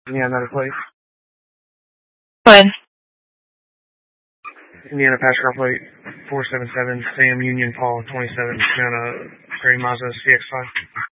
Yeah, another plate. Go ahead. Indiana Pascal plate 477 Sam Union Paul 27 Gray Mazda CX5.